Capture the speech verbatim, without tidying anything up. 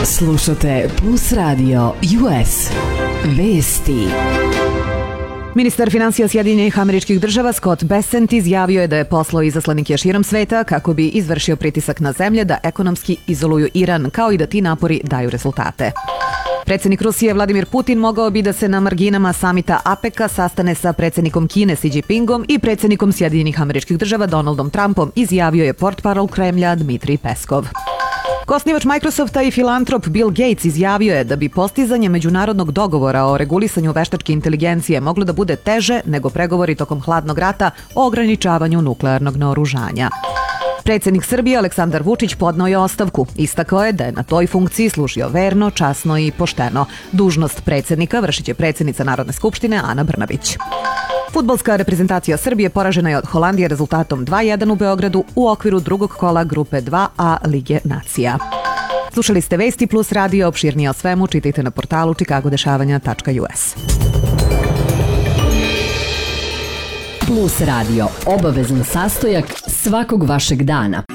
Slušate Plus Radio U S. Vesti. Ministar finansija Sjedinjenih Američkih Država Scott Bessent izjavio je da je poslao izaslanike širom sveta kako bi izvršio pritisak na zemlje da ekonomski izoluju Iran, kao i da ti napori daju rezultate. Predsjednik Rusije Vladimir Putin mogao bi da se na marginama samita APEC-a sastane sa predsjednikom Kine Xi Jinpingom i predsjednikom Sjedinjenih Američkih Država Donaldom Trumpom, izjavio je portparol Kremlja Dmitrij Peskov. Osnivač Microsofta i filantrop Bill Gates izjavio je da bi postizanje međunarodnog dogovora o regulisanju veštačke inteligencije moglo da bude teže nego pregovori tokom hladnog rata o ograničavanju nuklearnog naoružanja. Predsjednik Srbije Aleksandar Vučić podneo je ostavku. Istakao je da je na toj funkciji služio verno, časno i pošteno. Dužnost predsjednika vršit će predsjednica Narodne skupštine Ana Brnabić. Fudbalska reprezentacija Srbije poražena je od Holandije rezultatom dva jedan u Beogradu u okviru drugog kola grupe dva A Lige nacija. Slušali ste Vesti Plus Radio, opširnije o svemu čitajte na portalu čikagodešavanja tačka u es. Plus Radio, obavezan sastojak svakog vašeg dana.